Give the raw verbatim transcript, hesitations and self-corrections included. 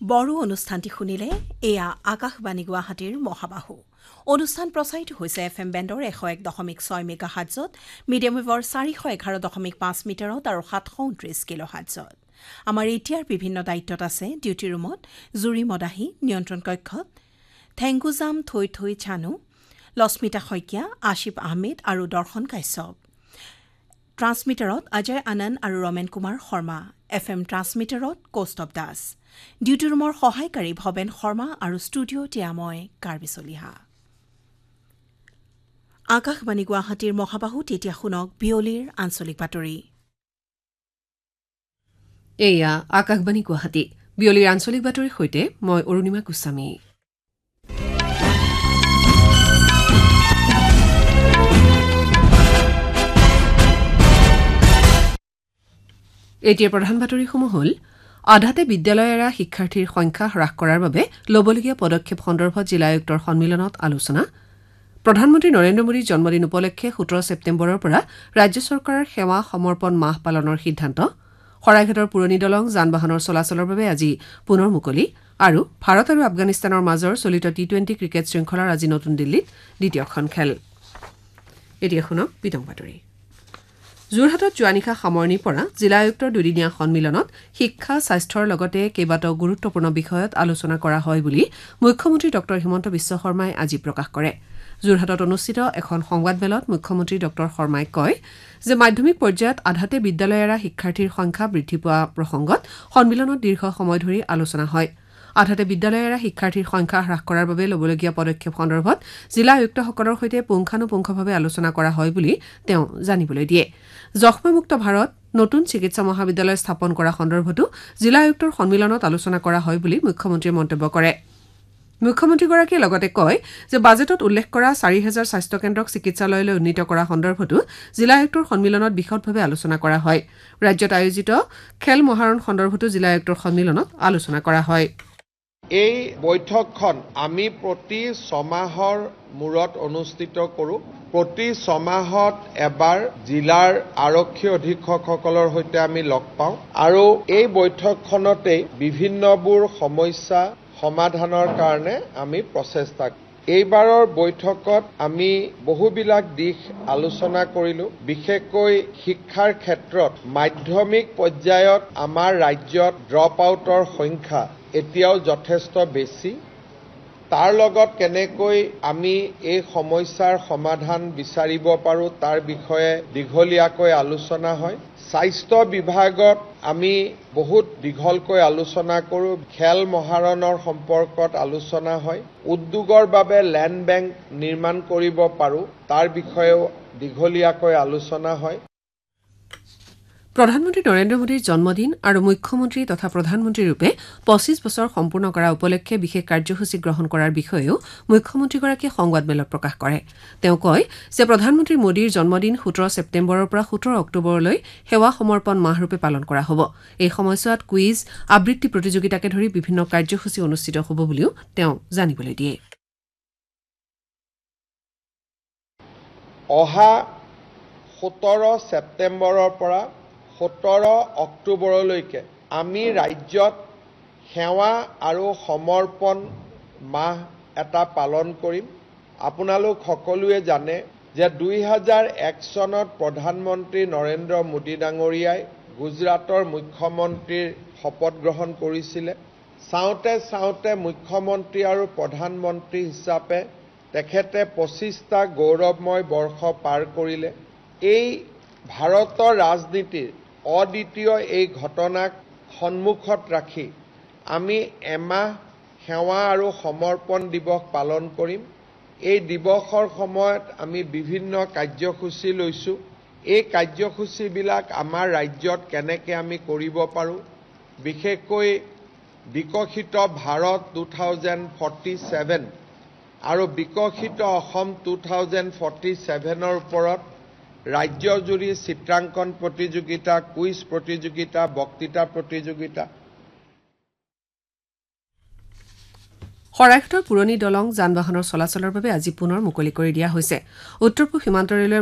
বড়ো অনুষ্ঠানটি শুনিলে এয়া আকাশবাণী গুৱাহাটীৰ মহাবাহু অনুষ্ঠান প্ৰচাৰিত হৈছে এফ এম বেণ্ডৰ এশ এক দশমিক ছয় মেগা হাৰ্টজত মিডিয়াম ৱেভৰ চাৰিশ এঘাৰ দশমিক পাঁচ মিটাৰত আৰু সাতশ ঊনত্ৰিশ কিলো হাৰ্টজত আমাৰ এতিয়াৰ বিভিন্ন দায়িত্বত আছে ডিউটি ৰুমত জুৰি মদাহী নিয়ন্ত্ৰণ কক্ষত থেংগুজাম থৈ থৈ চানু লস্মিতা শইকীয়া আশিফ আহমেদ আৰু দৰ্শন কাশ্যপ ট্ৰান্সমিটাৰত অজয় আনন্দ আৰু Ramen Kumar Sharma F M ট্ৰান্সমিটাৰত Kaustav Das duty ৰুমৰ সহায়কাৰী ভৱেন শৰ্মা আৰু ষ্টুডিঅ'ত মই কাৰ্বি চলিহা আকাশবাণী গুৱাহাটীৰ মহাবাহুত এতিয়া শুনক বিয়লিৰ আঞ্চলিক বাতৰি এয়া আকাশবাণী গুৱাহাটী বিয়লিৰ আঞ্চলিক বাতৰিৰ সৈতে মই অৰুণিমা গোস্বামী এতিয়া প্ৰধান বাতৰিসমূহ হ'ল আধাতে বিদ্যালয় এৰা শিক্ষাৰ্থীৰ সংখ্যা হ্ৰাস কৰাৰ বাবে ল'বলগীয়া পদক্ষেপ সন্দৰ্ভত জিলা আয়ুক্তৰ সন্মিলনত আলোচনা প্ৰধানমন্ত্ৰী নৰেন্দ্ৰ মোদীৰ জন্মদিন উপলক্ষে সোতৰ ছেপ্টেম্বৰৰ পৰা ৰাজ্য চৰকাৰৰ সেৱা সমৰ্পণ মাহ পালনৰ সিদ্ধান্ত শৰাইঘাটৰ পুৰণি দলং যান বাহনৰ চলাচলৰ বাবে আজি পুনৰ মুকলি আৰু ভাৰত আৰু আফগানিস্তানৰ মাজৰ চলিত টি টুৱেণ্টি ক্ৰিকেট শৃংখলাৰ আজি নতুন দিল্লীত দ্বিতীয়খন খেল এতিয়া শুনক বিতং বাতৰি যোৰহাটত যোৱা নিশা সামৰণি পৰা জিলা আয়ুক্তৰ দুদিনীয়া সন্মিলনত শিক্ষা স্বাস্থ্যৰ লগতে কেইবাটাও গুৰুত্বপূৰ্ণ বিষয়ত আলোচনা কৰা হয় বুলি মুখ্যমন্ত্ৰী ড হিমন্ত বিশ্ব শৰ্মাই আজি প্ৰকাশ কৰে যোৰহাটত অনুষ্ঠিত এখন সংবাদমেলত মুখ্যমন্ত্ৰী ড শৰ্মাই কয় যে মাধ্যমিক পৰ্যায়ত আধাতে বিদ্যালয় এৰা শিক্ষাৰ্থীৰ সংখ্যা বৃদ্ধি পোৱা প্ৰসংগত সন্মিলনত দীৰ্ঘ সময় ধৰি আলোচনা হয় আধাতে বিদ্যালয় এৰা শিক্ষাৰ্থীৰ সংখ্যা হ্ৰাস কৰাৰ বাবে ল'বলগীয়া পদক্ষেপ সন্দৰ্ভত জিলা আয়ুক্তসকলৰ সৈতে পুংখানুপুংখভাৱে আলোচনা কৰা হয় বুলি তেওঁ জানিবলৈ দিয়ে যক্ষ্মামুক্ত ভাৰত নতুন চিকিৎসা মহাবিদ্যালয় স্থাপন কৰা সন্দৰ্ভতো জিলা আয়ুক্তৰ সন্মিলনত আলোচনা কৰা হয় বুলি মুখ্যমন্ত্ৰীয়ে মন্তব্য কৰে মুখ্যমন্ত্ৰীগৰাকীয়ে লগতে কয় যে বাজেটত উল্লেখ কৰা চাৰি হাজাৰ স্বাস্থ্য কেন্দ্ৰক চিকিৎসালয়লৈ উন্নীত কৰা সন্দৰ্ভতো জিলা আয়ুক্তৰ সন্মিলনত বিশদভাৱে আলোচনা কৰা হয় ৰাজ্যত আয়োজিত খেল মহাৰণ সন্দৰ্ভতো জিলা আয়ুক্তৰ সন্মিলনত আলোচনা কৰা হয় এই বৈঠকখন আমি প্ৰতি ছমাহৰ মূৰত অনুষ্ঠিত কৰোঁ প্ৰতি ছমাহত এবাৰ জিলাৰ আৰক্ষী অধীক্ষকসকলৰ সৈতে আমি লগ পাওঁ আৰু এই বৈঠকখনতে বিভিন্নবোৰ সমস্যা সমাধানৰ কাৰণে আমি প্ৰচেষ্টা কৰোঁ এইবাৰৰ বৈঠকত আমি বহুবিলাক দিশ আলোচনা কৰিলো বিশেষকৈ শিক্ষাৰ ক্ষেত্ৰত মাধ্যমিক পৰ্যায়ত আমাৰ ৰাজ্যত ড্ৰপ আউটৰ সংখ্যা এতিয়াও যথেষ্ট বেছি তাৰ লগত কেনেকৈ আমি এই সমস্যাৰ সমাধান বিচাৰিব পাৰোঁ তাৰ বিষয়ে দীঘলীয়াকৈ আলোচনা হয় স্বাস্থ্য বিভাগত আমি বহুত দীঘলকৈ আলোচনা কৰোঁ খেল মহাৰণৰ সম্পৰ্কত আলোচনা হয় উদ্যোগৰ বাবে লেণ্ড বেংক নিৰ্মাণ কৰিব পাৰোঁ তাৰ বিষয়েও দীঘলীয়াকৈ আলোচনা হয় প্ৰধানমন্ত্ৰী নৰেন্দ্ৰ মোদীৰ জন্মদিন আৰু মুখ্যমন্ত্ৰী তথা প্ৰধানমন্ত্ৰী ৰূপে পঁচিছ বছৰ সম্পূৰ্ণ কৰা উপলক্ষে বিশেষ কাৰ্যসূচী গ্ৰহণ কৰাৰ বিষয়েও মুখ্যমন্ত্ৰীগৰাকীয়ে সংবাদমেলত প্ৰকাশ কৰে তেওঁ কয় যে প্ৰধানমন্ত্ৰী মোদীৰ জন্মদিন সোতৰ ছেপ্টেম্বৰৰ পৰা সোতৰ অক্টোবৰলৈ সেৱা সমৰ্পণ মাহৰূপে পালন কৰা হ'ব এই সময়ছোৱাত কুইজ আবৃত্তি প্ৰতিযোগিতাকে ধৰি বিভিন্ন কাৰ্যসূচী অনুষ্ঠিত হ'ব বুলিও তেওঁ জানিবলৈ দিয়ে অহা সোতৰ ছেপ্টেম্বৰৰ পৰা সোতৰ অক্টোবৰলৈকে আমি ৰাজ্যত সেৱা আৰু সমৰ্পণ মাহ এটা পালন কৰিম আপোনালোক সকলোৱে জানে যে দুই হাজাৰ এক চনত প্ৰধানমন্ত্ৰী নৰেন্দ্ৰ মোদী ডাঙৰীয়াই গুজৰাটৰ মুখ্যমন্ত্ৰীৰ শপত গ্ৰহণ কৰিছিলে চাওঁতে চাওঁতে মুখ্যমন্ত্ৰী আৰু প্ৰধানমন্ত্ৰী হিচাপে তেখেতে পঁচিছটা গৌৰৱময় বৰ্ষ পাৰ কৰিলে এই ভাৰতৰ ৰাজনীতিৰ অদ্বিতীয় এই ঘটনাক সন্মুখত ৰাখি আমি এমাহ সেৱা আৰু সমৰ্পণ দিৱস পালন কৰিম এই দিৱসৰ সময়ত আমি বিভিন্ন কাৰ্যসূচী লৈছোঁ এই কাৰ্যসূচীবিলাক আমাৰ ৰাজ্যত কেনেকৈ আমি কৰিব পাৰোঁ বিশেষকৈ বিকশিত Bharat two thousand forty seven আৰু বিকশিত অসম টু থাউজেণ্ড ফৰ্টি ছেভেনৰ ওপৰত ৰাজ্যজুৰি চিত্ৰাংকন প্ৰতিযোগিতা কুইজ প্ৰতিযোগিতা বক্তৃতা প্ৰতিযোগিতা শৰাইঘাটৰ পুৰণি দলং যান বাহনৰ চলাচলৰ বাবে আজি পুনৰ মুকলি কৰি দিয়া হৈছে উত্তৰ পূব সীমান্ত ৰেলৱেৰ